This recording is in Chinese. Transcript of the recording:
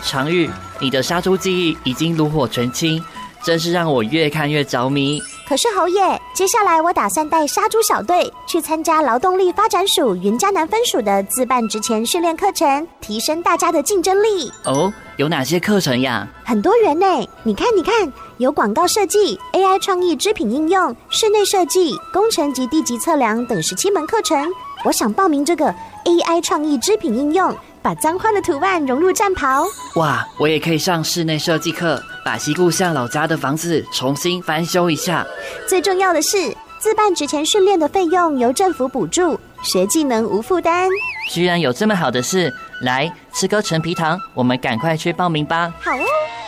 常玉，你的杀猪技艺已经炉火纯青，真是让我越看越着迷。 可是侯爷，接下来我打算带杀猪小队去参加劳动力发展署云嘉南分署的自办职前训练课程，提升大家的竞争力。 哦，有哪些课程呀？ 很多元呢，你看，有广告设计、AI 创意织品应用、室内设计、工程及地级测量等17门课程。我想报名这个 AI 创意织品应用，把脏花的图案融入战袍。 哇，我也可以上室内设计课，把西故乡老家的房子重新翻修一下。 最重要的是，自办职前训练的费用由政府补助，学技能无负担。 居然有这么好的事，来，吃颗陈皮糖，我们赶快去报名吧。 好哦。